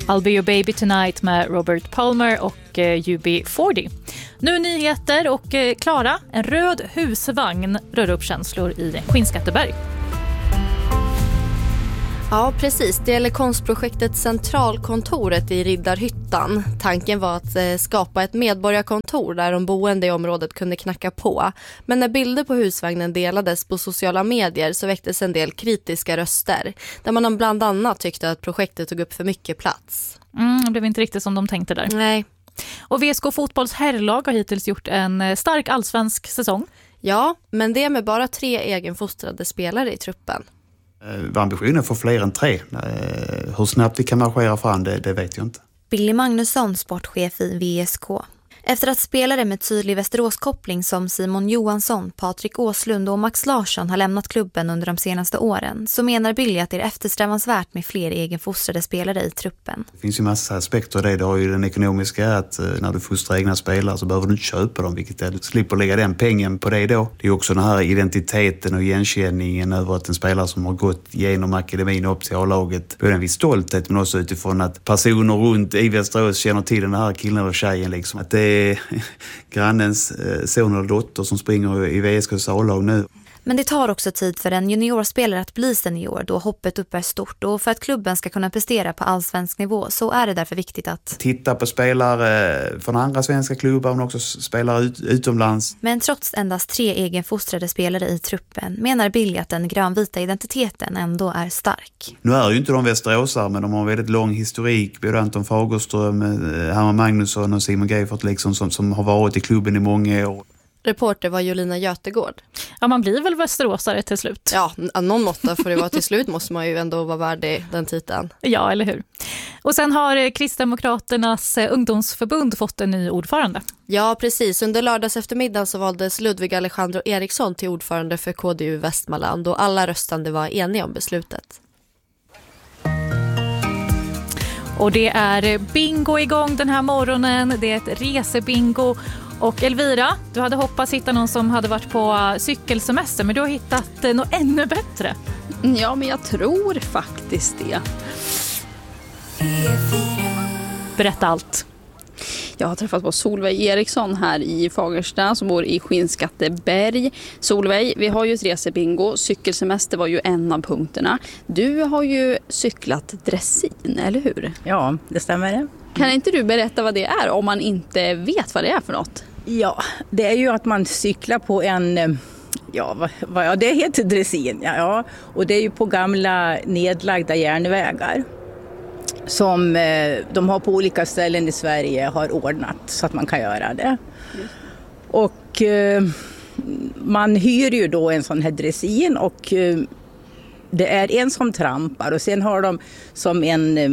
I'll Be Your Baby Tonight med Robert Palmer och UB40. Nu nyheter och Klara, en röd husvagn rör upp känslor i Skinnskatteberg. Ja, precis. Det gäller konstprojektet Centralkontoret i Riddarhyttan. Tanken var att skapa ett medborgarkontor där de boende i området kunde knacka på. Men när bilder på husvagnen delades på sociala medier så väcktes en del kritiska röster. Där man bland annat tyckte att projektet tog upp för mycket plats. Det blev inte riktigt som de tänkte där. Nej. Och VSK Fotbolls herrlag har hittills gjort en stark allsvensk säsong. Ja, men det med bara 3 egenfostrade spelare i truppen. Ambitionen för fler än 3. Hur snabbt vi kan marschera fram, det vet jag inte. Billy Magnusson, sportchef i VSK. Efter att spelare med tydlig Västeråskoppling som Simon Johansson, Patrik Åslund och Max Larsson har lämnat klubben under de senaste åren så menar Billy att det är eftersträvansvärt med fler egenfostrade spelare i truppen. Det finns ju massa aspekter av det. Det har ju den ekonomiska att när du fostrar egna spelare så behöver du inte köpa dem, vilket är, du slipper lägga den pengen på det då. Det är också den här identiteten och igenkänningen över att en spelare som har gått genom akademin upp till A-laget både en viss stolthet men också utifrån att personer runt i Västerås känner till den här killen eller tjejen liksom. Att det grannens son eller dotter som springer i VSKs A-lag nu. Men det tar också tid för en juniorspelare att bli senior då hoppet upp är stort. Och för att klubben ska kunna prestera på allsvensk nivå så är det därför viktigt att titta på spelare från andra svenska klubbar men också spelare utomlands. Men trots endast 3 egenfostrade spelare i truppen menar Billy att den grönvita identiteten ändå är stark. Nu är ju inte de västeråsare men de har en väldigt lång historik. Både Anton Fagerström, Herman Magnusson och Simon Geifert liksom, som har varit i klubben i många år. Reporter var Jolina Götegård. Ja, man blir väl västeråsare till slut. Ja, någon måtta får det vara till slut måste man ju ändå vara värdig den titeln. Ja, eller hur? Och sen har Kristdemokraternas ungdomsförbund fått en ny ordförande. Ja, precis. Under lördags eftermiddag så valdes Ludvig Alejandro Eriksson till ordförande för KDU Västmanland och alla röstande var eniga om beslutet. Och det är bingo igång den här morgonen. Det är ett resebingo. Och Elvira, du hade hoppats hitta någon som hade varit på cykelsemester, men du har hittat något ännu bättre. Ja, men jag tror faktiskt det. Berätta allt. Jag har träffat på Solveig Eriksson här i Fagersta som bor i Skinnskatteberg. Solveig, vi har ju ett resebingo. Cykelsemester var ju en av punkterna. Du har ju cyklat dressin, eller hur? Ja, det stämmer. Kan inte du berätta vad det är om man inte vet vad det är för något? Ja, det är ju att man cyklar på en... Ja, det heter dressin. Ja, och det är ju på gamla nedlagda järnvägar som de har på olika ställen i Sverige har ordnat så att man kan göra det. Och man hyr ju då en sån här dressin och det är en som trampar och sen har de som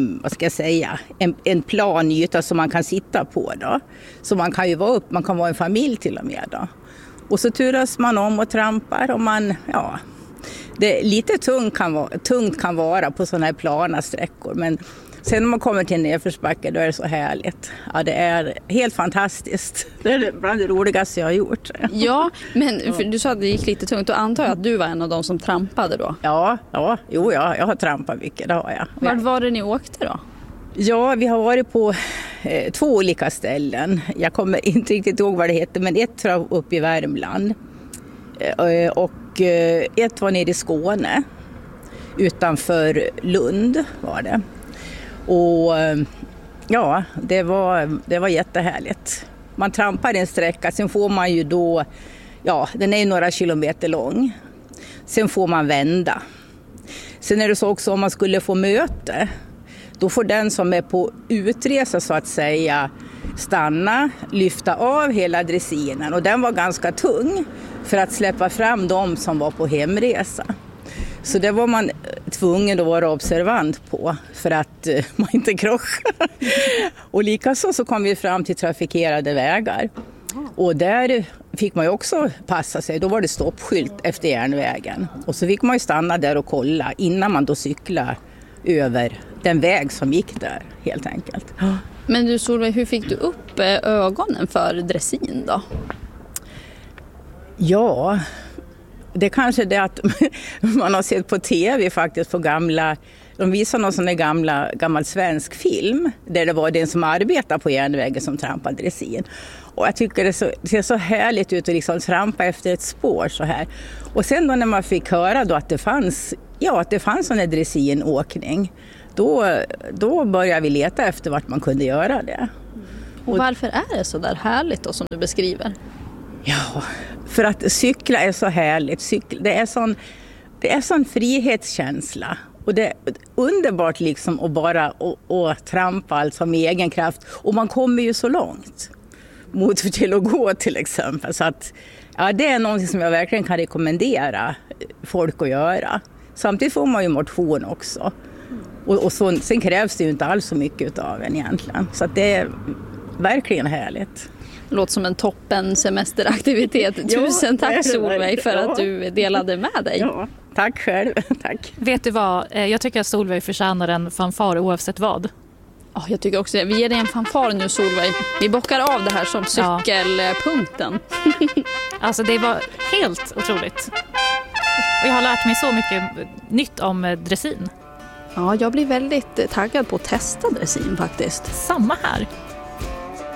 en plan yta som man kan sitta på då. Så man kan ju man kan vara en familj till och med då. Och så turas man om och trampar och det är lite tungt kan vara på sådana här plana sträckor, men sen när man kommer till en nedförsbacke då är det så härligt. Ja, det är helt fantastiskt. Det är bland det roligaste jag har gjort. Ja, men för du sa att det gick lite tungt. Och antar jag att du var en av dem som trampade då? Ja, jag har trampat mycket, det har jag. Vart var det ni åkte då? Ja, vi har varit på 2 olika ställen. Jag kommer inte riktigt ihåg vad det heter, men ett var uppe i Värmland. Och ett var nere i Skåne. Utanför Lund var det. Och ja, det var jättehärligt. Man trampar en sträcka, sen får man ju då, den är några kilometer lång. Sen får man vända. Sen är det så också om man skulle få möte, då får den som är på utresa så att säga stanna, lyfta av hela dressinen. Och den var ganska tung för att släppa fram de som var på hemresa. Så det var man tvungen att vara observant på för att man inte krockar. Och likaså så kom vi fram till trafikerade vägar. Och där fick man ju också passa sig. Då var det stoppskylt efter järnvägen. Och så fick man ju stanna där och kolla innan man då cyklade över den väg som gick där helt enkelt. Men du Solveig, hur fick du upp ögonen för dressin då? Ja, det kanske är det att man har sett på tv faktiskt på gamla De visade någon sån där gammal svensk film där det var den som arbetar på järnvägen som trampade dressin. Och jag tycker det ser så härligt ut att liksom trampa efter ett spår så här. Och sen då när man fick höra då att det fanns sån här dressinåkning, då började vi leta efter vart man kunde göra det. Och varför är det så där härligt då som du beskriver? Ja, för att cykla är så härligt. Det är sån frihetskänsla. Och det är underbart liksom att bara att trampa alltså med egen kraft. Och man kommer ju så långt mot till att gå till exempel. Så att, ja, det är något som jag verkligen kan rekommendera folk att göra. Samtidigt får man ju motion också. Och sen krävs det ju inte alls så mycket av en egentligen. Så att det är verkligen härligt. Låter som en toppen semesteraktivitet. Tusen tack Solveig för att du delade med dig. Ja, tack själv. Tack. Vet du vad, jag tycker att Solveig förtjänar en fanfar oavsett vad. Ja, jag tycker också det. Vi ger dig en fanfar nu Solveig. Vi bockar av det här som cykelpunkten. Alltså det var helt otroligt. Och jag har lärt mig så mycket nytt om dressin. Ja, jag blir väldigt taggad på att testa dressin faktiskt. Samma här.